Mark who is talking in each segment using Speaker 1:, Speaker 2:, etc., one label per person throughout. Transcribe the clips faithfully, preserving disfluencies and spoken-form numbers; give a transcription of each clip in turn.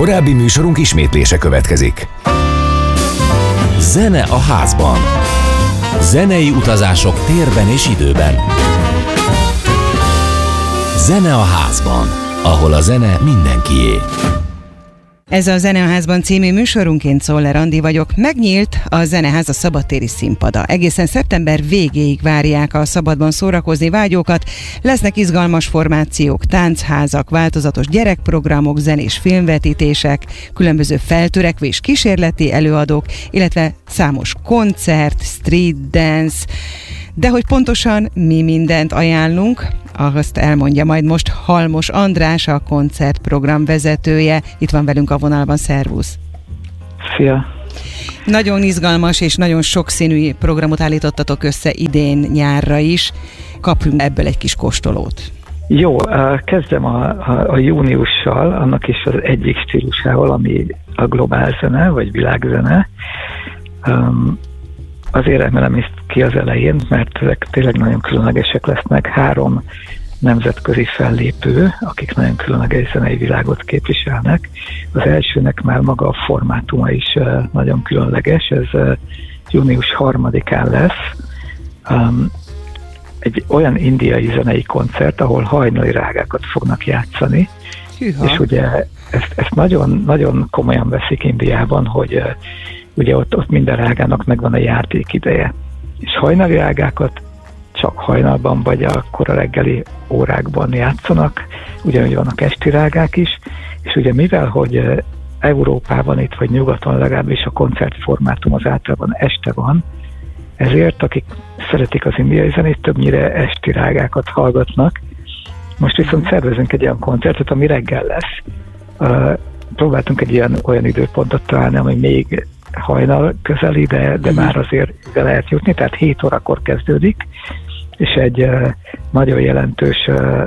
Speaker 1: Korábbi műsorunk ismétlése következik. Zene a házban. Zenei utazások térben és időben. Zene a házban, ahol a zene mindenkié.
Speaker 2: Ez a Zeneházban című műsorunk, én Czoller Andi vagyok. Megnyílt a Zeneház a szabadtéri színpada. Egészen szeptember végéig várják a szabadban szórakozni vágyókat. Lesznek izgalmas formációk, táncházak, változatos gyerekprogramok, zenés filmvetítések, különböző feltörekvés kísérleti előadók, illetve számos koncert, street dance. De hogy pontosan mi mindent ajánlunk, azt elmondja majd most Halmos András, a koncertprogram vezetője. Itt van velünk a vonalban, szervusz!
Speaker 3: Szia!
Speaker 2: Nagyon izgalmas és nagyon sokszínű programot állítottatok össze idén nyárra is. Kapjunk ebből egy kis kóstolót.
Speaker 3: Jó, kezdem a, a, a júniussal, annak is az egyik stílusával, ami a globál zene, vagy világzene. Um, Azért emelem ezt ki az elején, mert ezek tényleg nagyon különlegesek lesznek. Három nemzetközi fellépő, akik nagyon különleges zenei világot képviselnek. Az elsőnek már maga a formátuma is nagyon különleges, ez június harmadikán lesz. Um, egy olyan indiai zenei koncert, ahol hajnali rágákat fognak játszani. Hűha. És ugye ezt, ezt nagyon, nagyon komolyan veszik Indiában, hogy ugye ott, ott minden rágának megvan a játék ideje. És hajnali rágákat csak hajnalban vagy a kora reggeli órákban játszanak, ugyanúgy vannak esti rágák is, és ugye mivel, hogy Európában itt vagy nyugaton legalábbis a koncertformátum az általában este van, ezért akik szeretik az indiai zenét, többnyire esti rágákat hallgatnak. Most viszont szervezünk egy olyan koncertet, ami reggel lesz. Uh, próbáltunk egy ilyen, olyan időpontot találni, ami még hajnal közeli, de, de már azért ide lehet jutni, tehát hét órakor kezdődik, és egy uh, nagyon jelentős uh,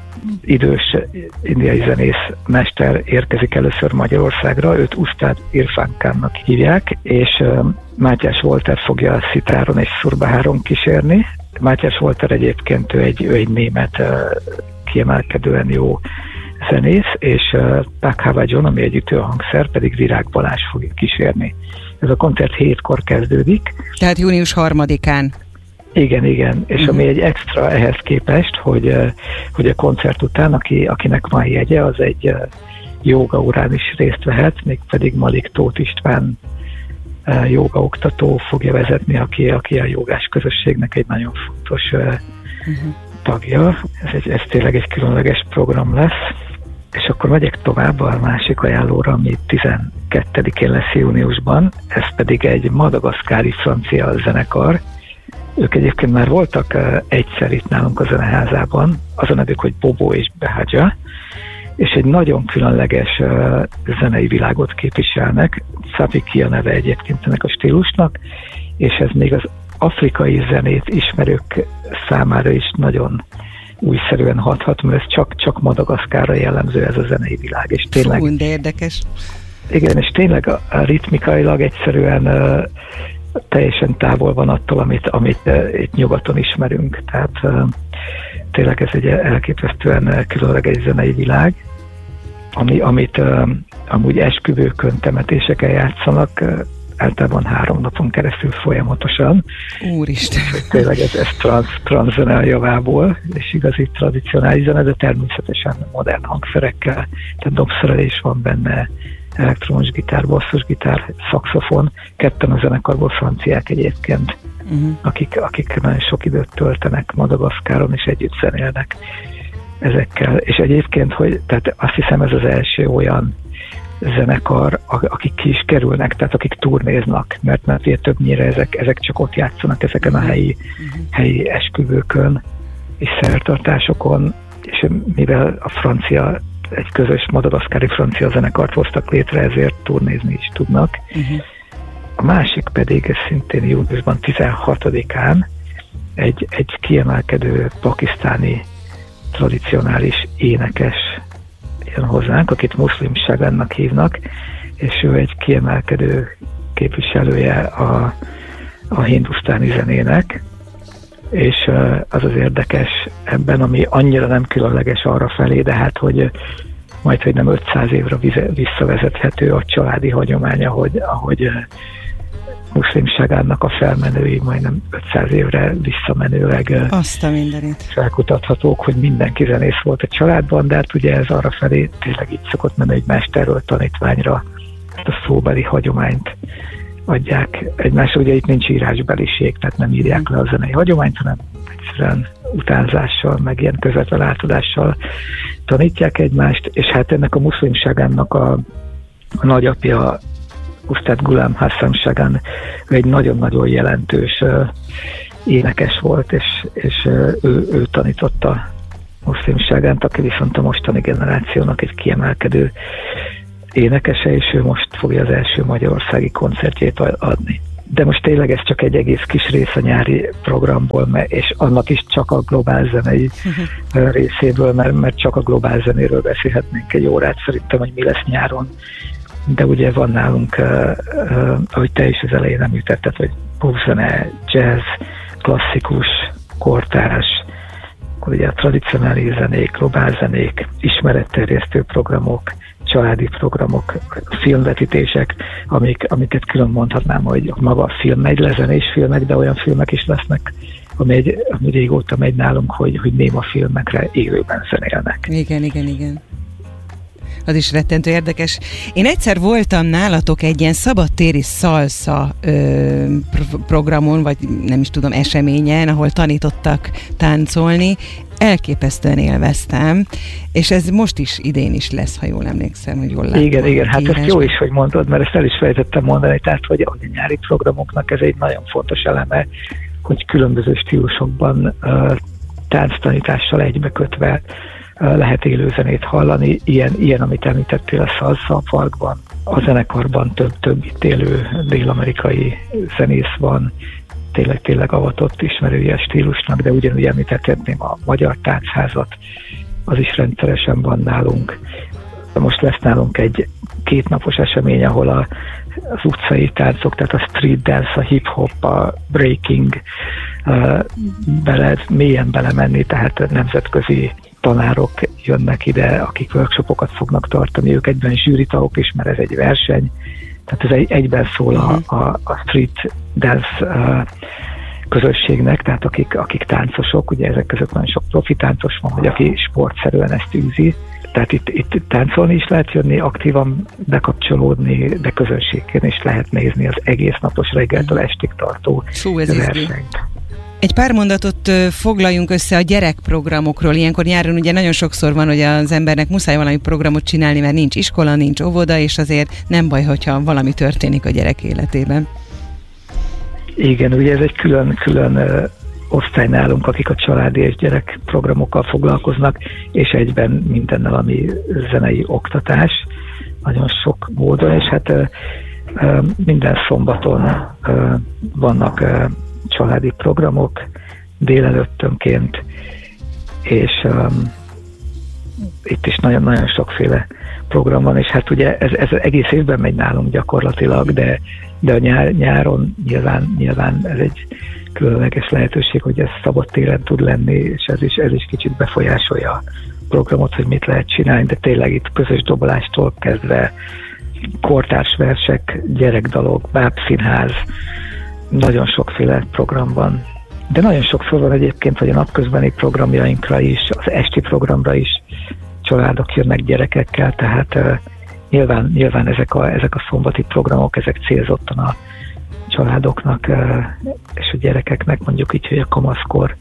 Speaker 3: idős indiai zenész mester érkezik először Magyarországra, őt Ustad Irfan Khannak hívják, és uh, Mátyás Walter fogja a szitáron és szurbaháron kísérni. Mátyás Walter egyébként ő egy, ő egy német uh, kiemelkedően jó zenész, és uh, Pakhava John, ami egy ütőhangszer, pedig Virág Balázs fogja kísérni. Ez a koncert hétkor kezdődik. Tehát
Speaker 2: június harmadikán.
Speaker 3: Igen, igen. És uh-huh. ami egy extra ehhez képest, hogy, uh, hogy a koncert után, aki, akinek van jegye, az egy uh, jóga órán is részt vehet, mégpedig Malik Tóth István uh, jóga oktató fogja vezetni, aki, aki a jogás közösségnek egy nagyon fontos uh, uh-huh. tagja. Ez, egy, ez tényleg egy különleges program lesz. És akkor megyek tovább a másik ajánlóra, ami tizenkettedikén lesz júniusban, ez pedig egy madagaszkári francia zenekar. Ők egyébként már voltak egyszer itt nálunk a Zeneházában, az a nevük, hogy Bobo és Behaja, és egy nagyon különleges zenei világot képviselnek. Sabiki a neve egyébként ennek a stílusnak, és ez még az afrikai zenét ismerők számára is nagyon újszerűen hathat, mert ez csak, csak Madagaszkárra jellemző ez a zenei világ. És tényleg,
Speaker 2: Fú, de érdekes.
Speaker 3: Igen, és tényleg a, a ritmikailag egyszerűen uh, teljesen távol van attól, amit, amit uh, itt nyugaton ismerünk. Tehát uh, tényleg ez egy elképesztően uh, különleges zenei világ, ami, amit uh, amúgy esküvőkön, temetéseken játszanak, uh, általában három napon keresztül folyamatosan.
Speaker 2: Úristen!
Speaker 3: Tényleg ez, ez transz, transz zene a javából, és igazi tradicionális zene, de természetesen modern hangszerekkel, tehát dobszerelés van benne, elektromos gitár, basszusgitár, szaxofon, ketten a zenekarból franciák egyébként, uh-huh. akik, akik nagyon sok időt töltenek Madagaszkáron, és együtt zenélnek ezekkel. És egyébként, hogy tehát azt hiszem ez az első olyan zenekar, akik ki is kerülnek, tehát akik turnéznak, mert, mert ugye többnyire ezek, ezek csak ott játszanak ezeken a helyi, uh-huh. helyi esküvőkön és szertartásokon, és mivel a francia, egy közös madagaszkári francia zenekart hoztak létre, ezért turnézni is tudnak. Uh-huh. A másik pedig szintén júniusban tizenhatodikán egy, egy kiemelkedő pakisztáni tradicionális énekes jön hozzánk, akit Muszlim Shagannak hívnak, és ő egy kiemelkedő képviselője a, a hindusztáni zenének, és az az érdekes ebben, ami annyira nem különleges arra felé, de hát, hogy majd hogy nem ötszáz évre visszavezethető a családi hagyomány, ahogy, ahogy muszlim ságánnak a felmenői majdnem ötszáz évre visszamenőleg
Speaker 2: azt a mindenit
Speaker 3: felkutathatók, hogy mindenki zenész volt a családban, de hát ugye ez arra felé tényleg így szokott menni, hogy mesterről tanítványra ezt a szóbeli hagyományt adják egymásra. Ugye itt nincs írásbeliség, tehát nem írják le a zenei hagyományt, hanem egyszerűen utánzással, meg ilyen közvetlen átadással tanítják egymást, és hát ennek a muszlim ságánnak a, a nagyapja, Ustad Ghulam Hasan Sagan, ő egy nagyon-nagyon jelentős uh, énekes volt, és, és uh, ő, ő tanította muszlim ságánt, aki viszont a mostani generációnak egy kiemelkedő énekese, és ő most fogja az első magyarországi koncertjét adni. De most tényleg ez csak egy egész kis rész a nyári programból, és annak is csak a globál zenei uh-huh. részéből, mert, mert csak a globál zenéről beszélhetnénk egy órát, szerintem, hogy mi lesz nyáron. De ugye van nálunk, uh, uh, ahogy te is az elején említetted, hogy popzene, jazz, klasszikus, kortárs, akkor ugye a tradicionális zenék, globál zenék, ismeretterjesztő programok, családi programok, filmvetítések, amik, amiket külön mondhatnám, hogy maga a film megy le, zenés filmek, de olyan filmek is lesznek, ami, egy, ami régóta megy nálunk, hogy, hogy néma filmekre élőben zenélnek.
Speaker 2: Igen, igen, igen. Az is rettentő érdekes. Én egyszer voltam nálatok egy ilyen szabadtéri szalsza ö, pro- programon, vagy nem is tudom, eseményen, ahol tanítottak táncolni. Elképesztően élveztem, és ez most is, idén is lesz, ha jól emlékszem, hogy jól látom.
Speaker 3: Igen, igen, hát ez jó is, hogy mondod, mert ezt el is fejtettem mondani, tehát, hogy a nyári programoknak ez egy nagyon fontos eleme, hogy különböző stílusokban uh, tánctanítással egybekötve uh, lehet élőzenét hallani. Ilyen, ilyen amit említettél, a Salsa Parkban, a zenekarban több-több itt élő dél-amerikai zenész van, tényleg, tényleg avatott ismerője stílusnak, de ugyanúgy említethetném a Magyar Táncházat, az is rendszeresen van nálunk. Most lesz nálunk egy kétnapos esemény, ahol a, az utcai táncok, tehát a street dance, a hip-hop, a breaking uh, bele, mélyen belemenni, tehát nemzetközi tanárok jönnek ide, akik workshopokat fognak tartani, ők egyben zsűritagok is, mert ez egy verseny, tehát ez egy, egyben szól a, a, a street dance uh, közösségnek, tehát akik, akik táncosok, ugye ezek között nagyon sok profi táncos van, hogy aki sportszerűen ezt űzi, tehát itt, itt táncolni is lehet jönni, aktívan bekapcsolódni, de közönségként is lehet nézni az egész napos reggeltől estig tartó
Speaker 2: Fú, ez
Speaker 3: versenyt.
Speaker 2: Izgi. Egy pár mondatot foglaljunk össze a gyerekprogramokról. Ilyenkor nyáron ugye nagyon sokszor van, hogy az embernek muszáj valami programot csinálni, mert nincs iskola, nincs óvoda, és azért nem baj, hogyha valami történik a gyerek életében.
Speaker 3: Igen, ugye ez egy külön, külön ö, osztály nálunk, akik a családi és gyerekprogramokkal foglalkoznak, és egyben mindennel, ami zenei oktatás, nagyon sok módon, és hát ö, ö, minden szombaton ö, vannak ö, családi programok délelőttönként, és um, itt is nagyon-nagyon sokféle program van, és hát ugye ez, ez egész évben megy nálunk gyakorlatilag, de, de a nyár, nyáron nyilván, nyilván ez egy különleges lehetőség, hogy ez szabadtéren tud lenni, és ez is, ez is kicsit befolyásolja a programot, hogy mit lehet csinálni, de tényleg itt közös dobolástól kezdve kortárs versek, gyerekdalok, bábszínház, nagyon sokféle program van. De nagyon sokszor van egyébként, hogy a napközbeni programjainkra is, az esti programra is családok jönnek gyerekekkel, tehát uh, nyilván, nyilván ezek, a, ezek a szombati programok, ezek célzottan a családoknak uh, és a gyerekeknek, mondjuk így, hogy a kamaszkorig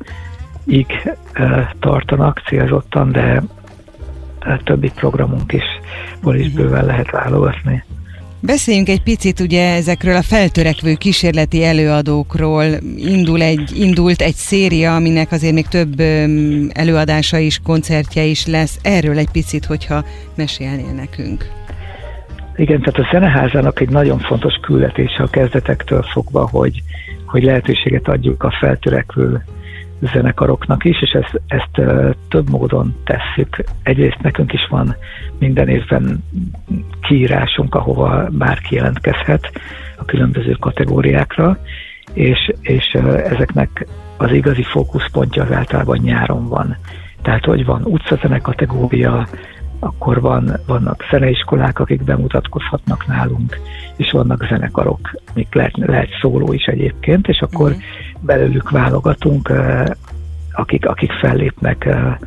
Speaker 3: uh, tartanak célzottan, de uh, többi programunk is, ból is bőven lehet válogatni.
Speaker 2: Beszéljünk egy picit ugye ezekről a feltörekvő kísérleti előadókról. Indul egy, indult egy széria, aminek azért még több előadása is, koncertje is lesz. Erről egy picit, hogyha mesélnél nekünk.
Speaker 3: Igen, tehát a Zeneházának egy nagyon fontos küldetése a kezdetektől fogva, hogy, hogy lehetőséget adjuk a feltörekvő zenekaroknak is, és ezt, ezt uh, több módon tesszük. Egyrészt nekünk is van minden évben kiírásunk, ahova bárki jelentkezhet a különböző kategóriákra, és, és uh, ezeknek az igazi fókuszpontja az általában nyáron van. Tehát, hogy van utcazene kategória, akkor van, vannak zeneiskolák, akik bemutatkozhatnak nálunk, és vannak zenekarok, még lehet, lehet szóló is egyébként, és akkor uh-huh. belőlük válogatunk, akik, akik fellépnek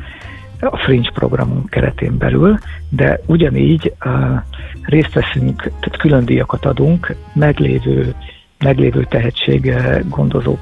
Speaker 3: a Fringe programunk keretén belül, de ugyanígy részt veszünk, tehát külön díjakat adunk meglévő, meglévő tehetséggondozó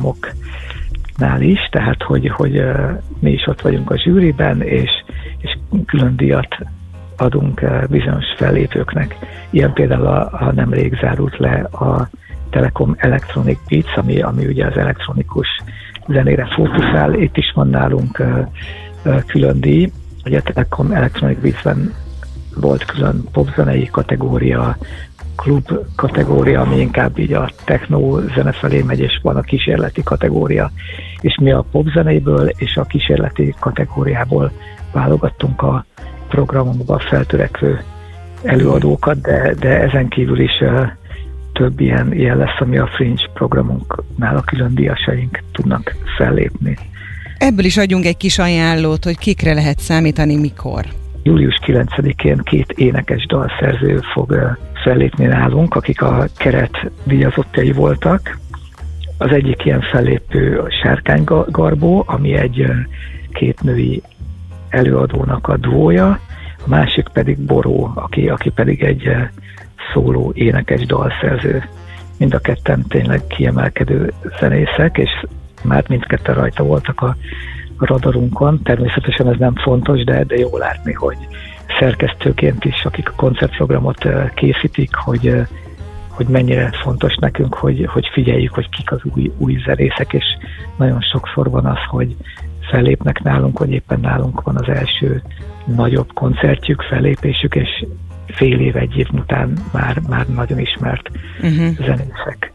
Speaker 3: programoknál is, tehát hogy, hogy mi is ott vagyunk a zsűriben, és, és külön díjat adunk bizonyos fellépőknek. Ilyen például a, a nemrég zárult le a Telekom Electronic Beats, ami, ami ugye az elektronikus zenére fókuszál. Itt is van nálunk uh, uh, külön díj. Ugye a Telekom Electronic Beats-ben volt külön popzenei kategória, klub kategória, ami inkább így a techno zene felé megy, és van a kísérleti kategória. És mi a popzeneiből és a kísérleti kategóriából válogattunk a programunkba feltörekvő előadókat, de, de ezen kívül is uh, több ilyen, ilyen lesz, ami a Fringe programunknál a külön díjasaink tudnak fellépni.
Speaker 2: Ebből is adjunk egy kis ajánlót, hogy kikre lehet számítani, mikor.
Speaker 3: július kilencedikén két énekes dalszerző fog uh, fellépni nálunk, akik a keret díjazottjai voltak. Az egyik ilyen fellépő Sárkány Garbó, ami egy uh, két női előadónak a duója, a másik pedig Boró, aki, aki pedig egy uh, szóló énekes dalszerző. Mind a ketten tényleg kiemelkedő zenészek, és már mindketten rajta voltak a radarunkon. Természetesen ez nem fontos, de, de jó látni, hogy szerkesztőként is, akik a koncertprogramot készítik, hogy, hogy mennyire fontos nekünk, hogy, hogy figyeljük, hogy kik az új, új zenészek, és nagyon sokszor van az, hogy fellépnek nálunk, vagy éppen nálunk van az első nagyobb koncertjük, fellépésük, és fél év, egy év után már, már nagyon ismert uh-huh. zenészek.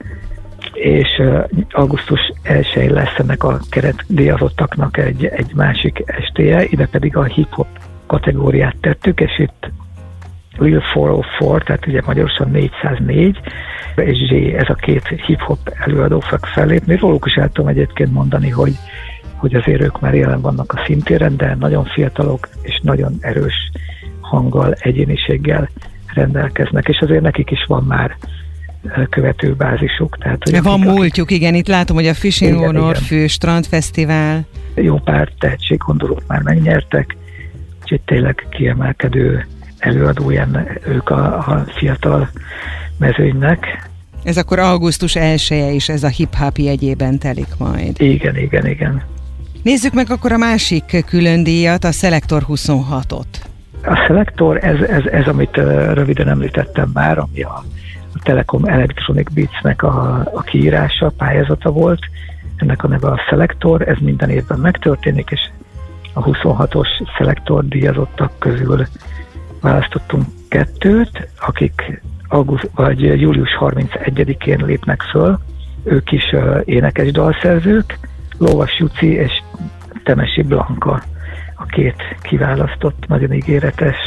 Speaker 3: És uh, augusztus elsején lesz ennek a keretdíjazottaknak egy, egy másik estéje, ide pedig a hip-hop kategóriát tettük, és itt Lil négyszáznégy, tehát ugye magyarosan négyszáznégy, és Zs, ez a két hip-hop előadó fog fellépni. Róluk is el tudom egyébként mondani, hogy, hogy azért ők már jelen vannak a színtéren, de nagyon fiatalok, és nagyon erős hanggal, egyéniséggel rendelkeznek, és azért nekik is van már követőbázisuk. Tehát, hogy
Speaker 2: van
Speaker 3: akik,
Speaker 2: múltjuk, igen, itt látom, hogy a Fishing on Orfű Strandfesztivál.
Speaker 3: Jó pár tehetséggondolót már megnyertek, úgyhogy tényleg kiemelkedő előadóján ők a, a fiatal mezőnynek.
Speaker 2: Ez akkor augusztus elsője is, ez a hip-hop jegyében telik majd.
Speaker 3: Igen, igen, igen.
Speaker 2: Nézzük meg akkor a másik külön díjat, a Szelektor huszonhatot.
Speaker 3: A Szelektor, ez, ez, ez amit uh, röviden említettem már, ami a, a Telekom Electronic Beats-nek a, a kiírása, pályázata volt. Ennek a neve a Szelektor, ez minden évben megtörténik, és a huszonhatos Szelektor díjazottak közül választottunk kettőt, akik auguszt, vagy július harmincegyedikén lépnek föl. Ők is uh, énekes dalszerzők, Lovas Juci és Temesi Blanka, a két kiválasztott, nagyon ígéretes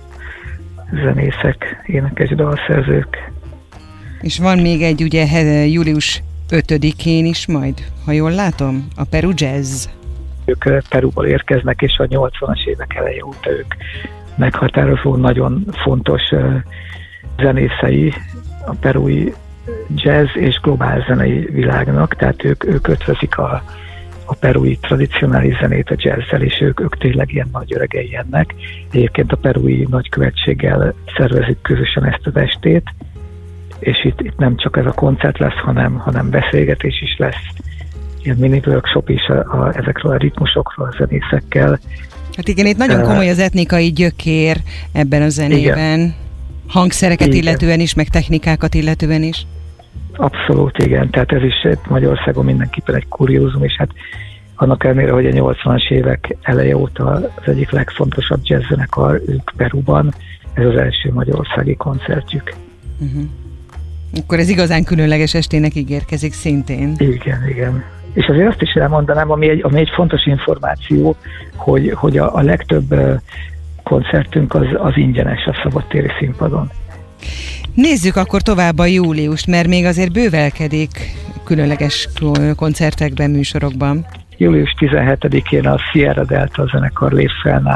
Speaker 3: zenészek, énekes dalszerzők.
Speaker 2: És van még egy ugye július ötödikén is majd, ha jól látom, a Peru Jazz.
Speaker 3: Ők Peruból érkeznek, és a nyolcvanas évek eleje óta ők meghatározó, nagyon fontos zenészei a perui jazz és globál zenei világnak, tehát ők, ők ötvözik a, a perui tradicionális zenét a jazzzel, és ők, ők tényleg ilyen nagy öregei ennek. Egyébként a perui nagykövetséggel szervezik közösen ezt az estét, és itt, itt nem csak ez a koncert lesz, hanem, hanem beszélgetés is lesz, ilyen mini workshop is a, a, ezekről a ritmusokról, a zenészekkel.
Speaker 2: Hát igen, itt nagyon komoly az etnikai gyökér ebben a zenében. Igen. Hangszereket igen. illetően is, meg technikákat illetően is. Abszolút, igen. Tehát ez is Magyarországon mindenképpen egy kuriózum, és hát annak ellenére, hogy a nyolcvanas évek eleje óta az egyik legfontosabb jazzzenekar ők Peruban, ez az első magyarországi koncertjük. Uh-huh. Akkor ez igazán különleges estének ígérkezik szintén.
Speaker 3: Igen, igen. És azért azt is elmondanám, ami egy, ami egy fontos információ, hogy, hogy a, a legtöbb koncertünk az, az ingyenes a szabadtéri színpadon.
Speaker 2: Nézzük akkor tovább a júliust, mert még azért bővelkedik különleges koncertekben, műsorokban.
Speaker 3: július tizenhetedikén a Sierra Delta zenekar lép fel nálunk,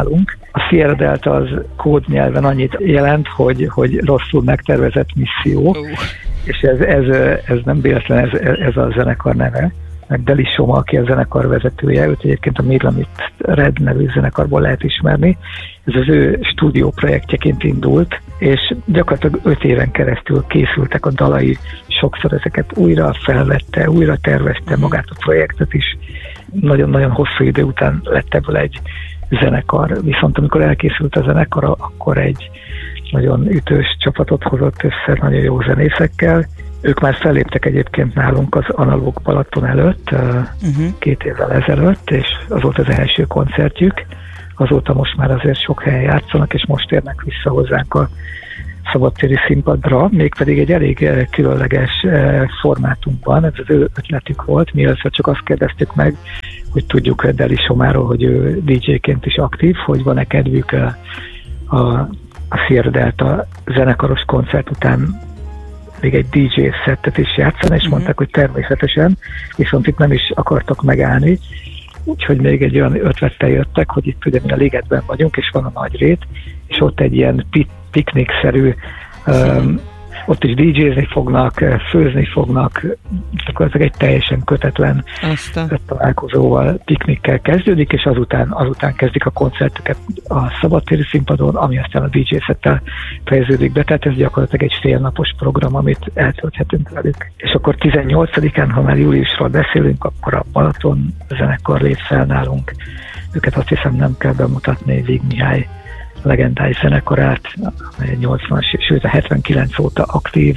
Speaker 3: A Sierra Delta az kódnyelven annyit jelent, hogy, hogy rosszul megtervezett misszió, uh. és ez, ez, ez nem véletlen, ez, ez a zenekar neve. Meg Deli Soma, aki a zenekar vezetője, őt egyébként a Midlamit Red nevű zenekarból lehet ismerni. Ez az ő stúdió projektjeként indult, és gyakorlatilag öt éven keresztül készültek a dalai, sokszor ezeket újra felvette, újra tervezte magát a projektet is. Nagyon-nagyon hosszú idő után lett ebből egy zenekar, viszont amikor elkészült a zenekar, akkor egy nagyon ütős csapatot hozott össze, nagyon jó zenészekkel. Ők már felléptek egyébként nálunk az Analóg Balaton előtt, uh-huh. két évvel ezelőtt, és az volt az első koncertjük. Azóta most már azért sok helyen játszanak, és most érnek vissza hozzánk a szabadtéri színpadra, mégpedig egy elég különleges formátumban. Ez az ő ötletük volt. Mi először csak azt kérdeztük meg, hogy tudjuk Deli Somáról, hogy ő dé dzséként is aktív, hogy van-e kedvük a, a, a Sierra Delta zenekaros koncert után még egy dé dzsé szettet is játszani, és uh-huh. mondták, hogy természetesen, viszont itt nem is akartak megállni, úgyhogy még egy olyan ötlettel jöttek, hogy itt ugye mi a Ligetben vagyunk, és van a Nagyrét, és ott egy ilyen piknikszerű, um, ott is dé dzsézni fognak, főzni fognak, akkor egy teljesen kötetlen
Speaker 2: Aztán.
Speaker 3: találkozóval, piknikkel kezdődik, és azután, azután kezdik a koncerteket a szabadtéri színpadon, ami aztán a dé dzsé szettel fejeződik be, tehát ez gyakorlatilag egy félnapos program, amit eltölthetünk velük. És akkor tizennyolcadikán, ha már júliusról beszélünk, akkor a Balaton zenekar lép fel nálunk. Őket azt hiszem nem kell bemutatni, Vig Mihály legendáris zenekarát, amely nyolcvanas, sőt a hetvenkilenc óta aktív,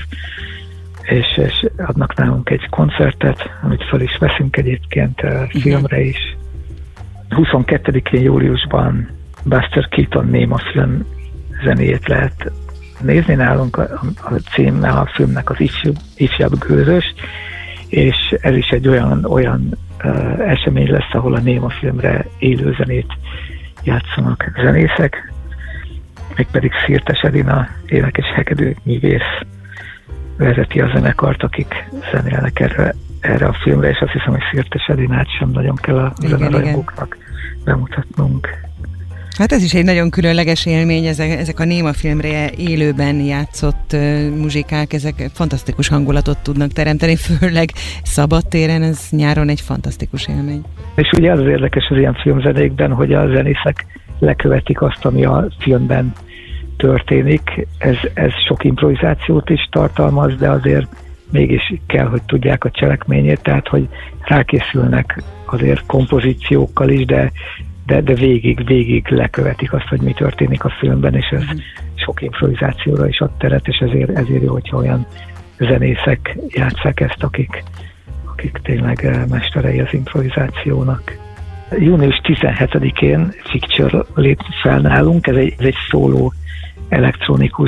Speaker 3: és, és adnak nálunk egy koncertet, amit fel is veszünk egyébként filmre is. huszonkettedikén júliusban Buster Keaton Néma film zenéjét lehet nézni nálunk, a, a címe a filmnek az ifjú, ifjabb gőzös, és ez is egy olyan, olyan uh, esemény lesz, ahol a Néma filmre élő zenét játszanak zenészek, mégpedig Szirtes Edina, énekes hegedű művész vezeti a zenekart, akik zenélnek erre, erre a filmre, és azt hiszem, hogy Szirtes Edinát sem nagyon kell a zenerajongóknak bemutatnunk.
Speaker 2: Hát ez is egy nagyon különleges élmény, ezek, ezek a Néma filmre élőben játszott uh, muzsikák, ezek fantasztikus hangulatot tudnak teremteni, főleg szabadtéren, ez nyáron egy fantasztikus élmény. És
Speaker 3: ugye az az érdekes az ilyen filmzenékben, hogy a zenészek lekövetik azt, ami a filmben történik. Ez, ez sok improvizációt is tartalmaz, de azért mégis kell, hogy tudják a cselekményét, tehát hogy rákészülnek azért kompozíciókkal is, de, de, de végig, végig lekövetik azt, hogy mi történik a filmben, és ez mm. sok improvizációra is ad teret, és ezért, ezért jó, hogyha olyan zenészek játsszák ezt, akik, akik tényleg mesterei az improvizációnak. június tizenhetedikén Picture lép fel nálunk, ez egy, ez egy szóló elektronikus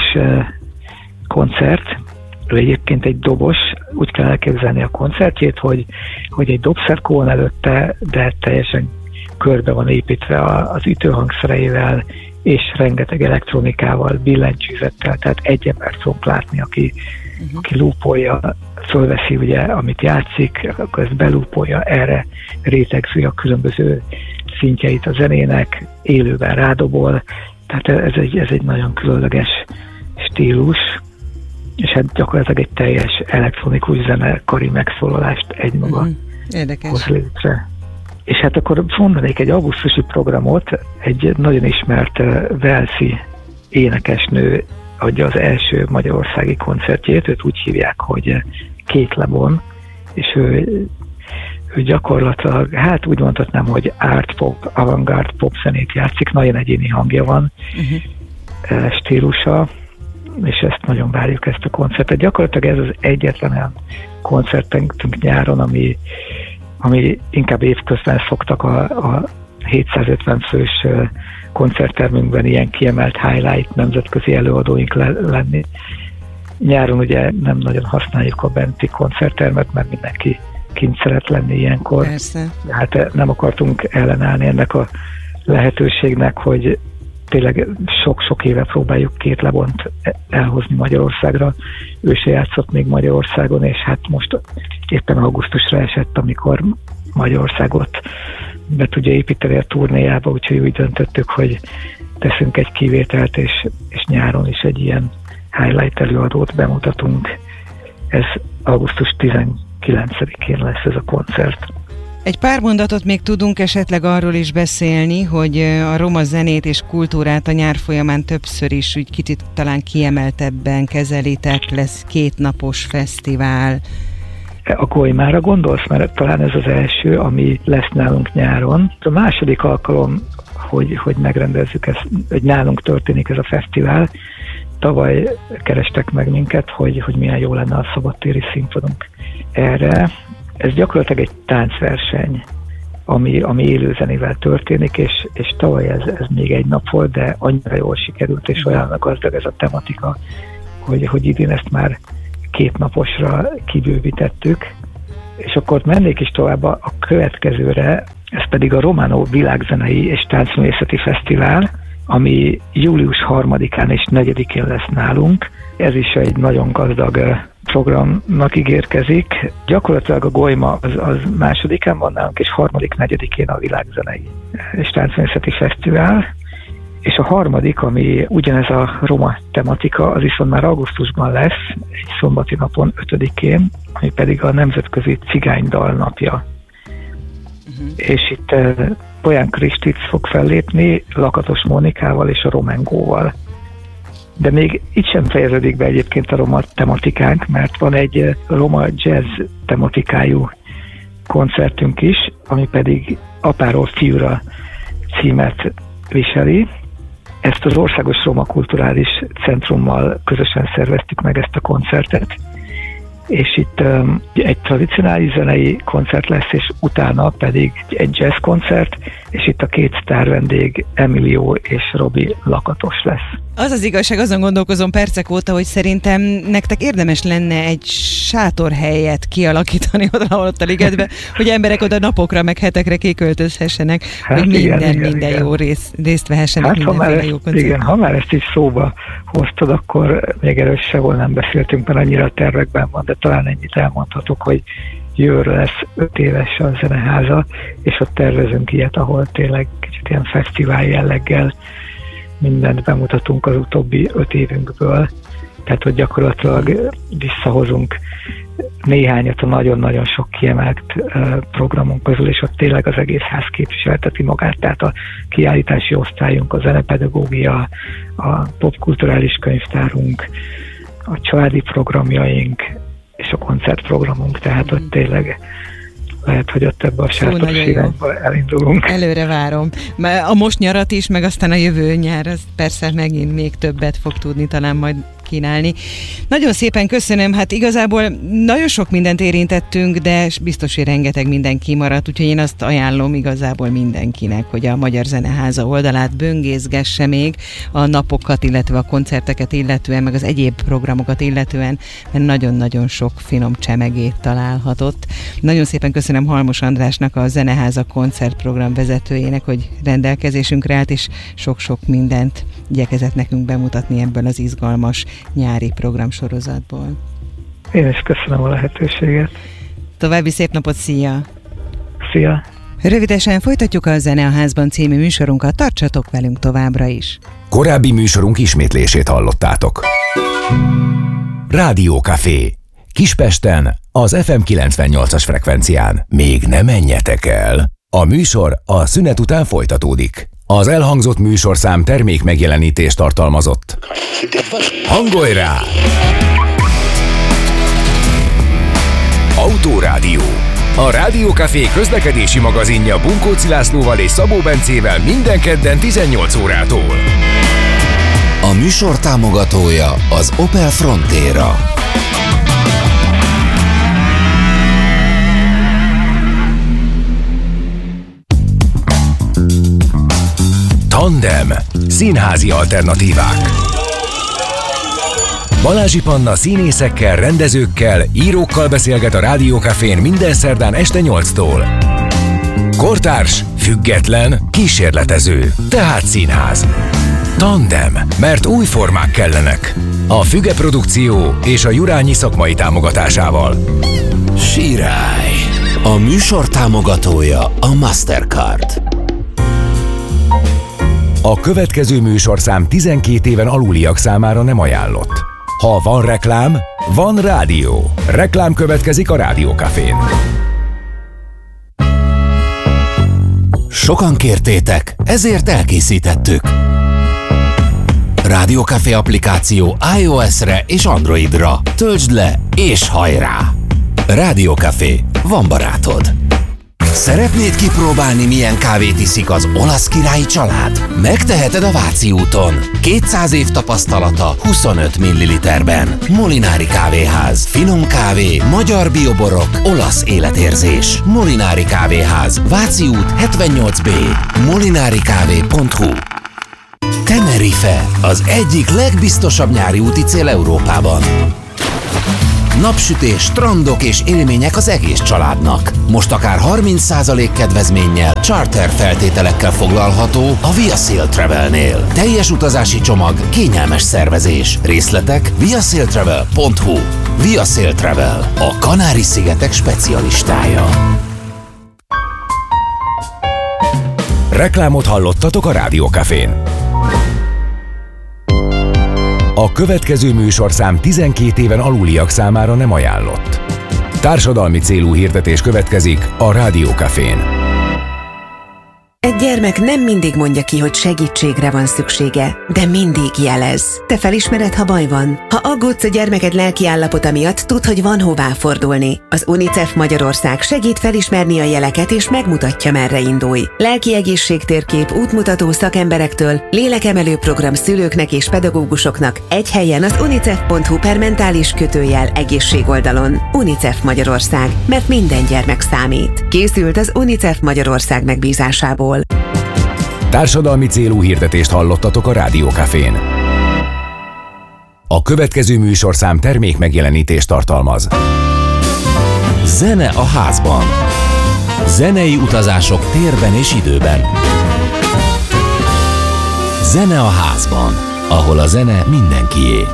Speaker 3: koncert. Ő egyébként egy dobos, úgy kell elképzelni a koncertjét, hogy, hogy egy dobszerkó van előtte, de teljesen körbe van építve az ütőhangszereivel, és rengeteg elektronikával, billentyűzettel, tehát egy embert fogunk látni, aki, uh-huh. aki lúpolja, fölveszi ugye, amit játszik, akkor ezt belúpolja, erre rétegzi a különböző szintjeit a zenének, élőben rádobol, tehát ez egy, ez egy nagyon különleges stílus, és hát gyakorlatilag egy teljes elektronikus zenekari megszólalást egymaga uh-huh.
Speaker 2: Érdekes.
Speaker 3: hoz létre. És hát akkor mondanék egy augusztusi programot, egy nagyon ismert walesi énekesnő adja az első magyarországi koncertjét, őt úgy hívják, hogy Két Lebon, és ő, ő gyakorlatilag, hát úgy mondhatnám, hogy art pop, avantgárd pop zenét játszik, nagyon egyéni hangja van, uh-huh. stílusa, és ezt nagyon várjuk, ezt a koncertet. Gyakorlatilag ez az egyetlen olyan koncertünk nyáron, ami ami inkább évközben szoktak a, a hétszázötven fős koncerttermünkben ilyen kiemelt highlight nemzetközi előadóink le, lenni. Nyáron ugye nem nagyon használjuk a benti koncerttermet, mert mindenki kint szeret lenni ilyenkor.
Speaker 2: Persze.
Speaker 3: Hát nem akartunk ellenállni ennek a lehetőségnek, hogy tényleg sok-sok éve próbáljuk Két Lebont elhozni Magyarországra. Ő se játszott még Magyarországon, és hát most éppen augusztusra esett, amikor Magyarországot be tudja építeni a turnéjába, úgyhogy úgy döntöttük, hogy teszünk egy kivételt, és, és nyáron is egy ilyen highlight előadót bemutatunk. Ez augusztus tizenkilencedikén lesz ez a koncert.
Speaker 2: Egy pár mondatot még tudunk esetleg arról is beszélni, hogy a roma zenét és kultúrát a nyár folyamán többször is úgy kicsit talán kiemeltebben kezelitek, lesz kétnapos fesztivál.
Speaker 3: A Golymára gondolsz? Mert talán ez az első, ami lesz nálunk nyáron. A második alkalom, hogy, hogy megrendezzük ezt, hogy nálunk történik ez a fesztivál. Tavaly kerestek meg minket, hogy, hogy milyen jó lenne a szabadtéri színpadunk erre. Ez gyakorlatilag egy táncverseny, ami, ami élőzenével történik, és, és tavaly ez, ez még egy nap volt, de annyira jól sikerült, és olyan gazdag ez a tematika, hogy, hogy idén ezt már két naposra kibővítettük. És akkor mennék is tovább a, a következőre, ez pedig a Romano Világzenei és Táncművészeti Fesztivál, ami július harmadikán és negyedikén lesz nálunk. Ez is egy nagyon gazdag programnak ígérkezik. Gyakorlatilag a Golyma az, az másodikán van nálunk, és harmadik, negyedikén a Világzenei és Táncművészeti Fesztivál. És a harmadik, ami ugyanez a roma tematika, az viszont már augusztusban lesz, egy szombati napon, ötödikén, ami pedig a Nemzetközi Cigánydal napja. Uh-huh. És itt uh, Bolyán Kristic fog fellépni Lakatos Mónikával és a Romengóval. De még itt sem fejeződik be egyébként a roma tematikánk, mert van egy uh, roma jazz tematikájú koncertünk is, ami pedig Apáról fiúra címet viseli. Ezt az Országos Roma Kulturális Centrummal közösen szerveztük meg ezt a koncertet, és itt um, egy tradicionális zenei koncert lesz, és utána pedig egy jazz koncert, és itt a két sztár vendég, Emilio és Robi Lakatos lesz.
Speaker 2: Az az igazság, azon gondolkozom percek óta, hogy szerintem nektek érdemes lenne egy sátorhelyet kialakítani oda, ott a ligetbe, hogy emberek oda napokra, meg hetekre kiköltözhessenek, hát hogy minden, igen, igen, minden igen. jó rész, részt vehessenek, hát, mindenféle jó koncert. Igen,
Speaker 3: ha már ezt így szóba hoztad, akkor még erről sehol nem beszéltünk, mert annyira a tervekben van, de talán ennyit elmondhatok, hogy jövőre lesz öt éves a zeneháza, és ott tervezünk ilyet, ahol tényleg kicsit ilyen fesztivál jelleggel mindent bemutatunk az utóbbi öt évünkből, tehát hogy gyakorlatilag visszahozunk néhányat a nagyon-nagyon sok kiemelt uh, programunk közül, és ott tényleg az egész ház képviselteti magát, tehát a kiállítási osztályunk, a zenepedagógia, a popkulturális könyvtárunk, a családi programjaink, és a koncertprogramunk, tehát ott tényleg lehet, hogy ott ebbe a sátos irányba elindulunk.
Speaker 2: Előre várom. A most nyarat is, meg aztán a jövő nyár, az persze megint még többet fog tudni talán majd kínálni. Nagyon szépen köszönöm, hát igazából nagyon sok mindent érintettünk, de biztos, hogy rengeteg minden kimaradt, úgyhogy én azt ajánlom igazából mindenkinek, hogy a Magyar Zeneháza oldalát böngészgesse még a napokat, illetve a koncerteket illetően, meg az egyéb programokat illetően, mert nagyon-nagyon sok finom csemegét találhatott. Nagyon szépen köszönöm Halmos Andrásnak, a Zeneháza koncertprogram vezetőjének, hogy rendelkezésünkre állt, és sok-sok mindent igyekezett nekünk bemutatni ebből az izgalmas nyári programsorozatból.
Speaker 3: Én is köszönöm a lehetőséget.
Speaker 2: További szép napot, szia!
Speaker 3: Szia!
Speaker 2: Rövidesen folytatjuk a Zene a Házban című műsorunkat, tartsatok velünk továbbra is.
Speaker 1: Korábbi műsorunk ismétlését hallottátok. Rádiókafé. Kispesten, az ef em kilencvennyolcas frekvencián. Még ne menjetek el! A műsor a szünet után folytatódik. Az elhangzott műsorszám termék megjelenítést tartalmazott. Hangolj rá! Autórádió. A Rádiókafé közlekedési magazinja Bunkóci Lászlóval és Szabó Bencével minden kedden tizennyolc órától.
Speaker 4: A műsor támogatója az Opel Frontera.
Speaker 1: Tandem. Színházi alternatívák. Balázsi Panna színészekkel, rendezőkkel, írókkal beszélget a Rádiókafén minden szerdán este nyolctól. Kortárs, független, kísérletező, tehát színház. Tandem, mert új formák kellenek. A Füge Produkció és a Jurányi szakmai támogatásával.
Speaker 4: Sirály. A műsor támogatója a Mastercard.
Speaker 1: A következő műsorszám tizenkét éven aluliak számára nem ajánlott. Ha van reklám, van rádió. Reklám következik a Rádió Cafén.
Speaker 4: Sokan kértétek, ezért elkészítettük. Rádió Café applikáció iOS-re és Androidra. Töltsd le és hajrá! Rádió Café, van barátod. Szeretnéd kipróbálni, milyen kávét iszik az olasz királyi család? Megteheted a Váci úton. kétszáz év tapasztalata huszonöt milliliterben. Molinári Kávéház. Finom kávé, magyar bioborok, olasz életérzés. Molinári Kávéház. Váci út hetvennyolc B. molinari kávé pont hu. Tenerife, az egyik legbiztosabb nyári úti cél Európában. Napsütés, strandok és élmények az egész családnak. Most akár harminc százalék kedvezménnyel, charter feltételekkel foglalható a ViaSail Travelnél. Teljes utazási csomag, kényelmes szervezés. Részletek viasailtravel pont hu. ViaSail Travel, a Kanári-szigetek specialistája.
Speaker 1: Reklámot hallottatok a Rádió Cafén. A következő műsorszám tizenkét éven aluliak számára nem ajánlott. Társadalmi célú hirdetés következik a Rádió Cafén.
Speaker 5: Egy gyermek nem mindig mondja ki, hogy segítségre van szüksége, de mindig jelez. Te felismered, ha baj van? Ha aggódsz a gyermeked lelki állapota miatt, tudd, hogy van hová fordulni. Az UNICEF Magyarország segít felismerni a jeleket és megmutatja, merre indulj. Lelki egészségtérkép, útmutató szakemberektől, lélekemelő program szülőknek és pedagógusoknak egy helyen az unicef pont hu per mentális kötőjel egészségoldalon. UNICEF Magyarország, mert minden gyermek számít. Készült az UNICEF Magyarország megbízásából.
Speaker 1: Társadalmi célú hirdetést hallottatok a Rádió Cafén. A következő műsorszám termék megjelenítést tartalmaz.
Speaker 4: Zene a házban. Zenei utazások térben és időben. Zene a házban, ahol a zene mindenkié.